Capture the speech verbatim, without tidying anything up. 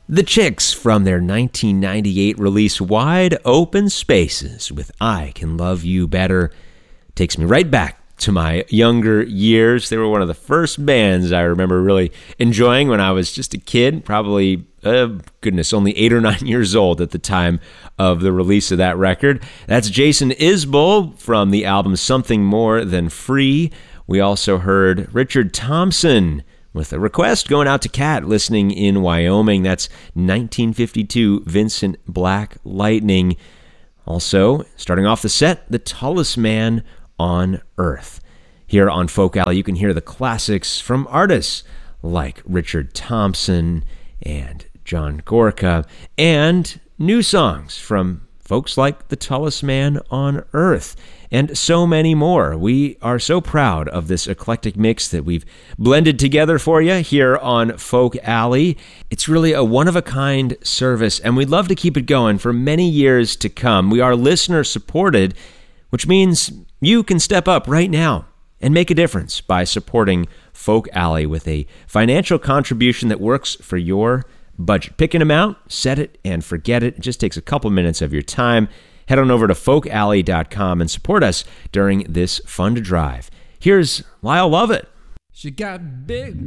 The Chicks from their nineteen ninety-eight release Wide Open Spaces with I Can Love You Better takes me right back to my younger years. They were one of the first bands I remember really enjoying when I was just a kid, probably, uh, goodness, only eight or nine years old at the time of the release of that record. That's Jason Isbell from the album Something More Than Free. We also heard Richard Thompson with a request going out to Kat listening in Wyoming. That's nineteen fifty-two Vincent Black Lightning. Also, starting off the set, The Tallest Man on Earth. Here on Folk Alley, you can hear the classics from artists like Richard Thompson and John Gorka, and new songs from folks like The Tallest Man on Earth, and so many more. We are so proud of this eclectic mix that we've blended together for you here on Folk Alley. It's really a one-of-a-kind service, and we'd love to keep it going for many years to come. We are listener-supported, which means you can step up right now and make a difference by supporting Folk Alley with a financial contribution that works for your budget. Pick an amount, set it, and forget it. It just takes a couple minutes of your time. Head on over to folk alley dot com and support us during this fun to drive. Here's Lyle Lovett. She got big